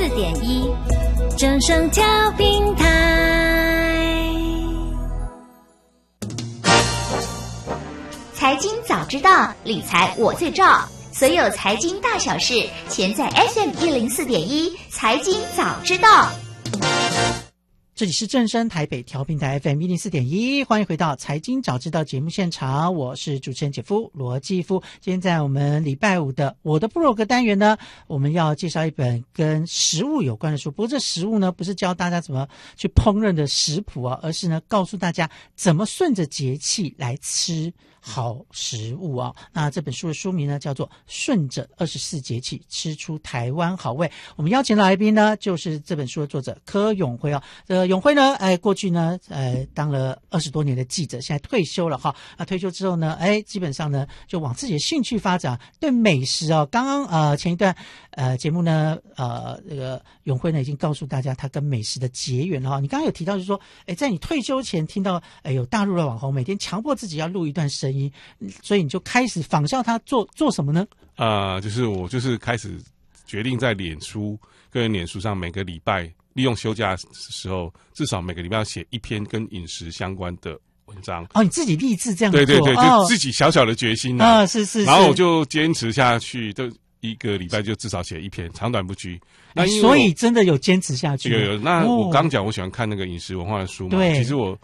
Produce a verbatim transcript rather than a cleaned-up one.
四点一，正声调频台。 财经早知道，理财我最照。所有财经大小事，全在 F M 一零四点一财经早知道。 这里是正声台北调频台 F M 一零四点一，欢迎回到财经早知道节目现场，我是主持人姐夫罗继夫。今天在我们礼拜五的我的部落格单元呢，我们要介绍一本跟食物有关的书。不过这食物呢，不是教大家怎么去烹饪的食谱啊，而是呢告诉大家怎么顺着节气来吃好食物啊。那这本书的书名呢叫做《顺着二十四节气吃出台湾好味》。我们邀请的来宾呢，就是这本书的作者柯永辉啊。呃，永辉呢，哎，过去呢，呃，当了二十多年的记者，现在退休了哈。那退休之后呢，哎，基本上呢，就往自己的兴趣发展，对美食啊。刚刚呃前一段呃节目呢，呃，这个永辉呢已经告诉大家他跟美食的结缘了哈。你刚刚有提到就是说，哎，在你退休前听到哎有大陆的网红每天强迫自己要录一段声音，所以你就开始仿效他做做什么呢？ 呃，就是我就是开始决定在脸书跟脸书上每个礼拜。利用休假的时候，至少每个礼拜要写一篇跟饮食相关的文章。 哦，你自己立志这样做？ 对对对， 哦、 就自己小小的决心啊。 啊，是是是。 然后我就坚持下去，就一个礼拜就至少写一篇，长短不拘。那因为所以真的有坚持下去。 有有。那我刚讲我喜欢看那个饮食文化的书嘛，对。其实我